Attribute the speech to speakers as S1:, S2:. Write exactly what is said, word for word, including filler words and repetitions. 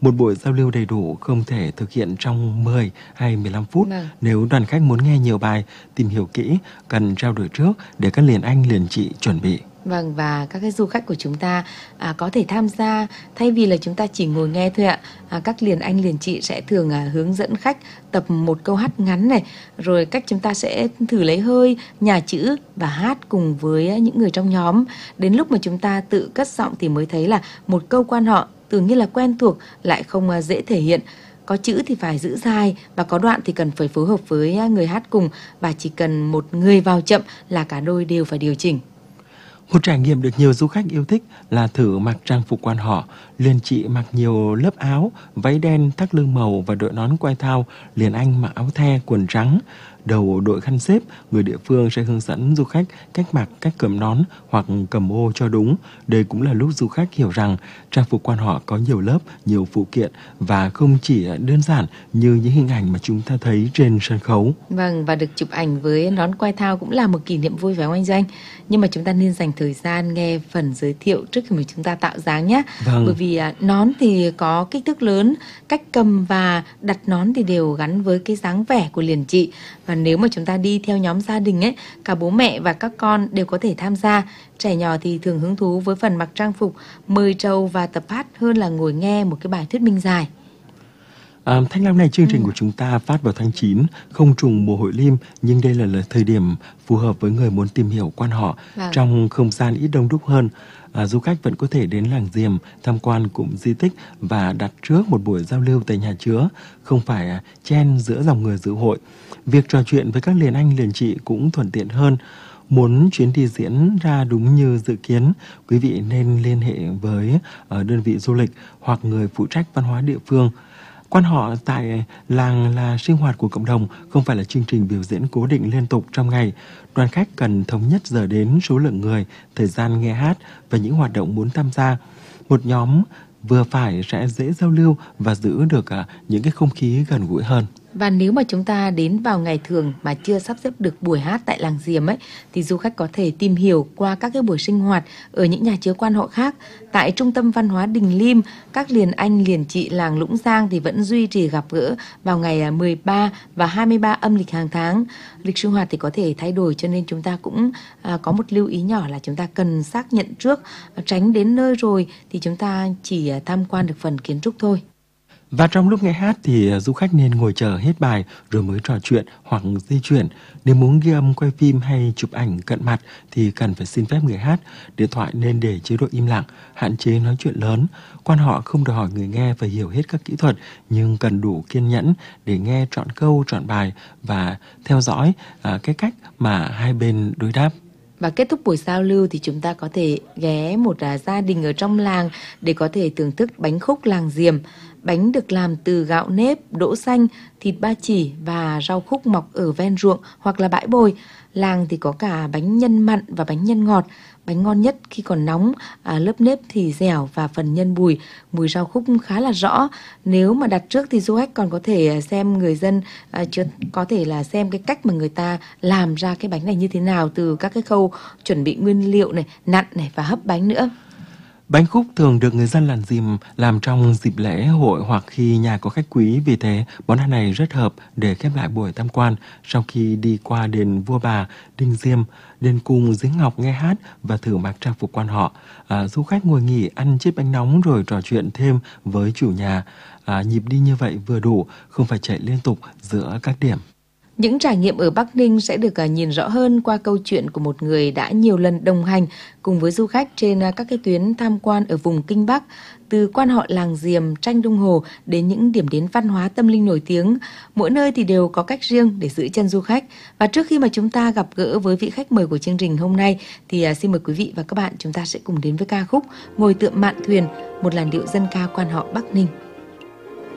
S1: Một buổi giao lưu đầy đủ không thể thực hiện trong mười hay mười lăm phút.
S2: Vâng.
S1: Nếu đoàn khách muốn nghe nhiều bài, tìm hiểu kỹ, cần trao đổi trước để các liền anh liền chị chuẩn bị.
S2: Vâng, và các cái du khách của chúng ta à, có thể tham gia thay vì là chúng ta chỉ ngồi nghe thôi ạ. À, các liền anh liền chị sẽ thường à, hướng dẫn khách tập một câu hát ngắn này, rồi cách chúng ta sẽ thử lấy hơi, nhả chữ và hát cùng với những người trong nhóm. Đến lúc mà chúng ta tự cất giọng thì mới thấy là một câu quan họ tưởng như là quen thuộc lại không à, dễ thể hiện. Có chữ thì phải giữ dài và có đoạn thì cần phải phối hợp với người hát cùng, và chỉ cần một người vào chậm là cả đôi đều phải điều chỉnh.
S1: Một trải nghiệm được nhiều du khách yêu thích là thử mặc trang phục quan họ. Liền chị mặc nhiều lớp áo, váy đen, thắt lưng màu và đội nón quai thao. Liền anh mặc áo the, quần trắng, đầu đội khăn xếp. Người địa phương sẽ hướng dẫn du khách cách mặc, cách cầm nón hoặc cầm ô cho đúng. Đây cũng là lúc du khách hiểu rằng trang phục quan họ có nhiều lớp, nhiều phụ kiện và không chỉ đơn giản như những hình ảnh mà chúng ta thấy trên sân khấu.
S2: Vâng, và được chụp ảnh với nón quai thao cũng là một kỷ niệm vui phải không anh Doanh? Nhưng mà chúng ta nên dành thời gian nghe phần giới thiệu trước khi mà chúng ta tạo dáng nhé.
S1: Vâng.
S2: Bởi vì à, nón thì có kích thước lớn, cách cầm và đặt nón thì đều gắn với cái dáng vẻ của liền chị. Và nếu mà chúng ta đi theo nhóm gia đình ấy, cả bố mẹ và các con đều có thể tham gia. Trẻ nhỏ thì thường hứng thú với phần mặc trang phục, mời trầu và tập hát hơn là ngồi nghe một cái bài thuyết minh dài.
S1: À, Thanh Lam này, chương trình ừ. của chúng ta phát vào tháng chín, không trùng mùa hội Lim, nhưng đây là, là thời điểm phù hợp với người muốn tìm hiểu quan họ.
S2: Vâng.
S1: Trong không gian ít đông đúc hơn, à, du khách vẫn có thể đến làng Diềm, tham quan cụm di tích và đặt trước một buổi giao lưu tại nhà chứa, không phải à, chen giữa dòng người dự hội. Việc trò chuyện với các liền anh liền chị cũng thuận tiện hơn. Muốn chuyến đi diễn ra đúng như dự kiến, quý vị nên liên hệ với uh, đơn vị du lịch hoặc người phụ trách văn hóa địa phương. Quan họ tại làng là sinh hoạt của cộng đồng, không phải là chương trình biểu diễn cố định liên tục trong ngày. Đoàn khách cần thống nhất giờ đến, số lượng người, thời gian nghe hát và những hoạt động muốn tham gia. Một nhóm vừa phải sẽ dễ giao lưu và giữ được uh, những cái không khí gần gũi hơn.
S2: Và nếu mà chúng ta đến vào ngày thường mà chưa sắp xếp được buổi hát tại làng Diềm ấy, thì du khách có thể tìm hiểu qua các cái buổi sinh hoạt ở những nhà chứa quan họ khác. Tại Trung tâm Văn hóa Đình Lim, các liền anh liền chị làng Lũng Giang thì vẫn duy trì gặp gỡ vào ngày mười ba và hai mươi ba âm lịch hàng tháng. Lịch sinh hoạt thì có thể thay đổi, cho nên chúng ta cũng à, có một lưu ý nhỏ là chúng ta cần xác nhận trước, tránh đến nơi rồi thì chúng ta chỉ tham quan được phần kiến trúc thôi.
S1: Và trong lúc nghe hát thì du khách nên ngồi chờ hết bài rồi mới trò chuyện hoặc di chuyển. Nếu muốn ghi âm, quay phim hay chụp ảnh cận mặt thì cần phải xin phép người hát. Điện thoại nên để chế độ im lặng, hạn chế nói chuyện lớn. Quan họ không đòi hỏi người nghe phải hiểu hết các kỹ thuật, nhưng cần đủ kiên nhẫn để nghe trọn câu, trọn bài và theo dõi à, cái cách mà hai bên đối đáp.
S2: Và kết thúc buổi giao lưu thì chúng ta có thể ghé một à, gia đình ở trong làng để có thể thưởng thức bánh khúc làng Diềm. Bánh được làm từ gạo nếp, đỗ xanh, thịt ba chỉ và rau khúc mọc ở ven ruộng hoặc là bãi bồi. Làng thì có cả bánh nhân mặn và bánh nhân ngọt. Bánh ngon nhất khi còn nóng, à, lớp nếp thì dẻo và phần nhân bùi. Mùi rau khúc khá là rõ. Nếu mà đặt trước thì du khách còn có thể xem người dân, à, chưa, có thể là xem cái cách mà người ta làm ra cái bánh này như thế nào, từ các cái khâu chuẩn bị nguyên liệu này, nặn này và hấp bánh nữa.
S1: Bánh khúc thường được người dân làng Diềm làm trong dịp lễ hội hoặc khi nhà có khách quý, vì thế món ăn này rất hợp để khép lại buổi tham quan sau khi đi qua đền Vua Bà, Đinh Diêm, đền Cung, Giếng Ngọc nghe hát và thử mặc trang phục quan họ. À, du khách ngồi nghỉ ăn chiếc bánh nóng rồi trò chuyện thêm với chủ nhà. À, nhịp đi như vậy vừa đủ, không phải chạy liên tục giữa các điểm.
S2: Những trải nghiệm ở Bắc Ninh sẽ được nhìn rõ hơn qua câu chuyện của một người đã nhiều lần đồng hành cùng với du khách trên các cái tuyến tham quan ở vùng Kinh Bắc, từ quan họ làng Diềm, tranh Đông Hồ đến những điểm đến văn hóa tâm linh nổi tiếng. Mỗi nơi thì đều có cách riêng để giữ chân du khách. Và trước khi mà chúng ta gặp gỡ với vị khách mời của chương trình hôm nay thì xin mời quý vị và các bạn chúng ta sẽ cùng đến với ca khúc Ngồi Tựa Mạn Thuyền, một làn điệu dân ca quan họ Bắc Ninh.